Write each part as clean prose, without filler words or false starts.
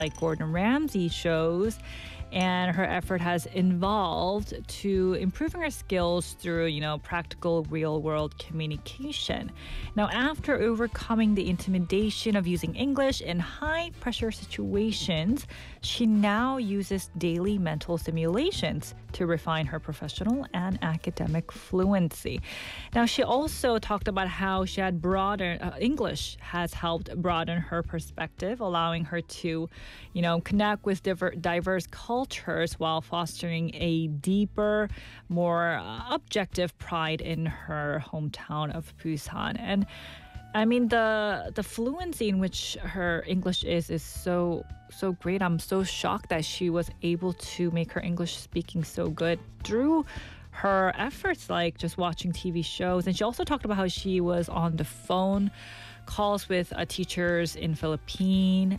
like Gordon Ramsay shows. And her effort has involved to improving her skills through, practical real-world communication. Now, after overcoming the intimidation of using English in high-pressure situations, she now uses daily mental simulations to refine her professional and academic fluency. Now, she also talked about how she had English has helped broaden her perspective, allowing her to, connect with diverse cultures while fostering a deeper, more objective pride in her hometown of Busan. And I mean, the fluency in which her English is so great. I'm so shocked that she was able to make her English speaking so good through her efforts, like just watching TV shows. And she also talked about how she was on the phone calls with teachers in Philippines,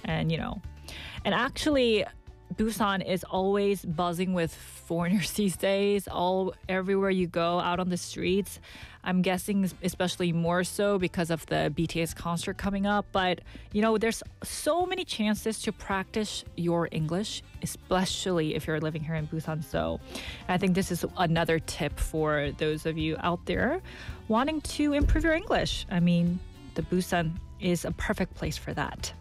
and actually Busan is always buzzing with foreigners these days. Everywhere you go out on the streets, I'm guessing especially more so because of the BTS concert coming up. But, there's so many chances to practice your English, especially if you're living here in Busan. So I think this is another tip for those of you out there wanting to improve your English. I mean, the Busan is a perfect place for that.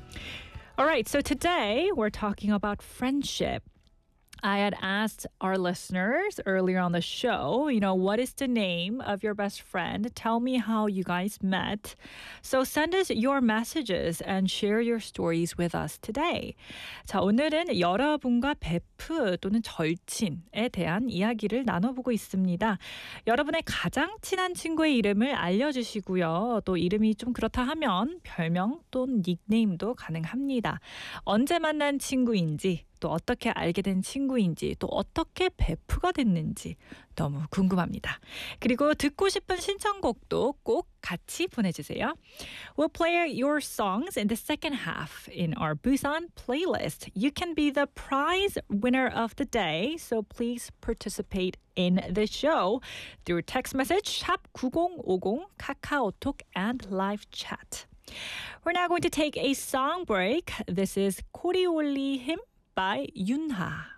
All right, so today we're talking about friendship. I had asked our listeners earlier on the show, what is the name of your best friend? Tell me how you guys met. So send us your messages and share your stories with us today. 자, 오늘은 여러분과 베프 또는 절친에 대한 이야기를 나눠보고 있습니다. 여러분의 가장 친한 친구의 이름을 알려주시고요. 또 이름이 좀 그렇다 하면 별명 또는 닉네임도 가능합니다. 언제 만난 친구인지, 또 어떻게 알게 된 친구인지, 또 어떻게 베프가 됐는지 너무 궁금합니다. 그리고 듣고 싶은 신청곡도 꼭 같이 보내주세요. We'll play your songs in the second half in our Busan playlist. You can be the prize winner of the day, so please participate in the show through text message 샵 9050, 카카오톡, and live chat. We're now going to take a song break. This is 코리올리 힘 by Yunha.